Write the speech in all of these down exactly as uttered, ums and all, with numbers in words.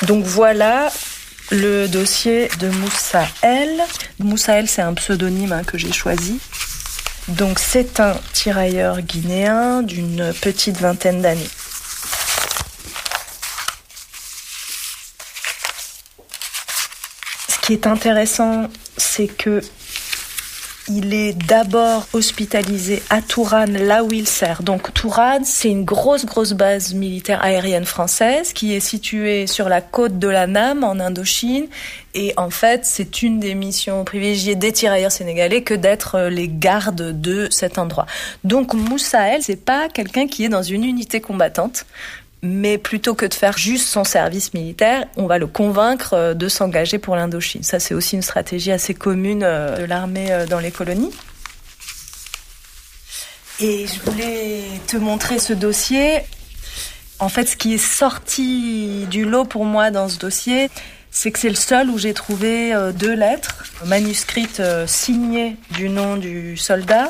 Donc voilà le dossier de Moussa El. Moussa El, c'est un pseudonyme hein, que j'ai choisi. Donc c'est un tirailleur guinéen d'une petite vingtaine d'années. Ce qui est intéressant, c'est que il est d'abord hospitalisé à Tourane, là où il sert. Donc Tourane, c'est une grosse, grosse base militaire aérienne française qui est située sur la côte de l'Annam, en Indochine. Et en fait, c'est une des missions privilégiées des tirailleurs sénégalais que d'être les gardes de cet endroit. Donc Moussa El, c'est pas quelqu'un qui est dans une unité combattante. Mais plutôt que de faire juste son service militaire, on va le convaincre de s'engager pour l'Indochine. Ça, c'est aussi une stratégie assez commune de l'armée dans les colonies. Et je voulais te montrer ce dossier. En fait, ce qui est sorti du lot pour moi dans ce dossier, c'est que c'est le seul où j'ai trouvé deux lettres manuscrites signées du nom du soldat.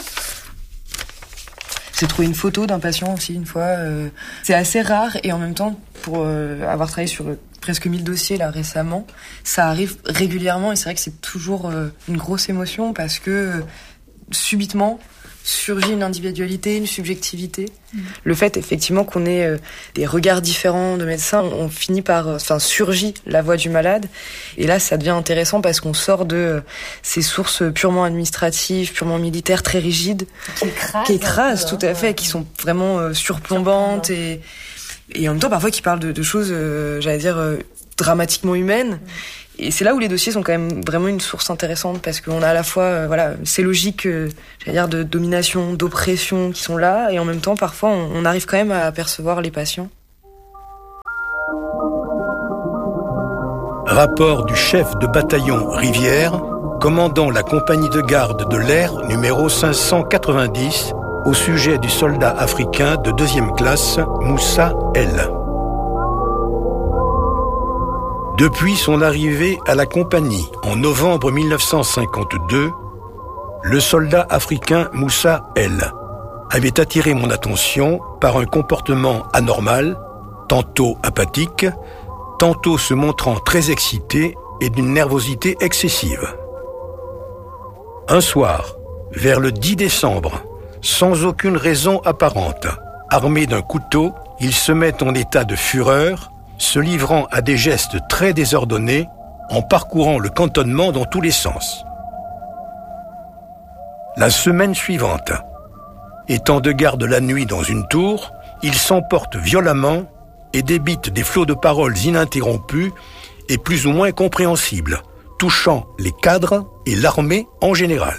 J'ai trouvé une photo d'un patient aussi une fois. Euh, c'est assez rare et en même temps, pour euh, avoir travaillé sur euh, presque mille dossiers là récemment, ça arrive régulièrement et c'est vrai que c'est toujours euh, une grosse émotion parce que euh, subitement surgit une individualité, une subjectivité. Mmh. Le fait effectivement qu'on ait euh, des regards différents de médecins, on, on finit par, enfin, euh, surgit la voix du malade. Et là, ça devient intéressant parce qu'on sort de euh, ces sources purement administratives, purement militaires, très rigides, qui écrasent, qui écrasent tout à fait, ouais. Qui sont vraiment euh, surplombantes Surplombant. et et en même temps parfois qui parlent de, de choses, euh, j'allais dire euh, dramatiquement humaines. Mmh. Et c'est là où les dossiers sont quand même vraiment une source intéressante parce qu'on a à la fois, euh, voilà, ces logiques, euh, j'allais dire, de domination, d'oppression qui sont là et en même temps, parfois, on, on arrive quand même à apercevoir les patients. Rapport du chef de bataillon Rivière, commandant la compagnie de garde de l'air numéro cinq cent quatre-vingt-dix au sujet du soldat africain de deuxième classe Moussa El. Depuis son arrivée à la compagnie en novembre mille neuf cent cinquante-deux, le soldat africain Moussa El avait attiré mon attention par un comportement anormal, tantôt apathique, tantôt se montrant très excité et d'une nervosité excessive. Un soir, vers le dix décembre, sans aucune raison apparente, armé d'un couteau, il se met en état de fureur, se livrant à des gestes très désordonnés en parcourant le cantonnement dans tous les sens. La semaine suivante, étant de garde la nuit dans une tour, il s'emporte violemment et débite des flots de paroles ininterrompus et plus ou moins compréhensibles, touchant les cadres et l'armée en général.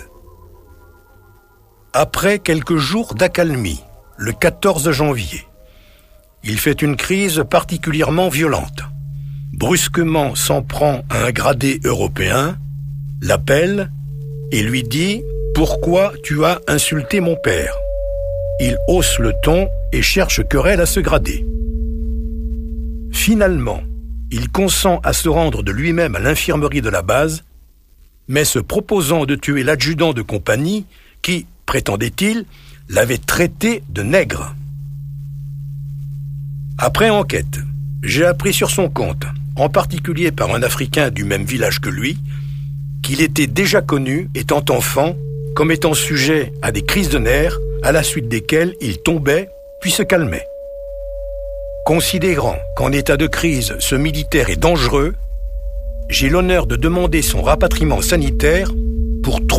Après quelques jours d'accalmie, le quatorze janvier, il fait une crise particulièrement violente. Brusquement s'en prend à un gradé européen, l'appelle et lui dit « Pourquoi tu as insulté mon père ?» Il hausse le ton et cherche querelle à ce gradé. Finalement, il consent à se rendre de lui-même à l'infirmerie de la base, mais se proposant de tuer l'adjudant de compagnie qui, prétendait-il, l'avait traité de nègre. Après enquête, j'ai appris sur son compte, en particulier par un Africain du même village que lui, qu'il était déjà connu, étant enfant, comme étant sujet à des crises de nerfs, à la suite desquelles il tombait puis se calmait. Considérant qu'en état de crise, ce militaire est dangereux, j'ai l'honneur de demander son rapatriement sanitaire pour